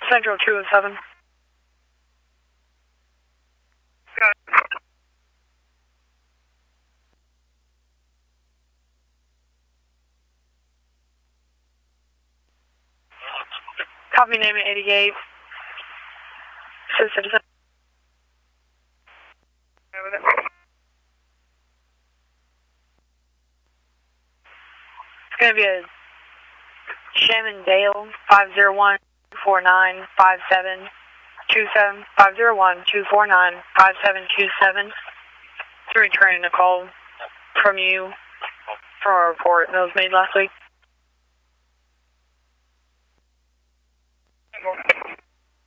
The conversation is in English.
Central 207. Copy name at 88. Citizen. It's going to be a Shaman Dale 501-249-5727. 501-249-5727. Returning a call from you for a report that was made last week.